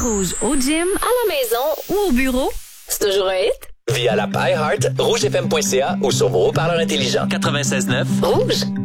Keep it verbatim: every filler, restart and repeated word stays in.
Rouge au gym, à la maison ou au bureau, c'est toujours un hit. Via l'app iHeart, rougefm point c a ou sur vos haut-parleurs intelligents. quatre-vingt-seize neuf Rouge.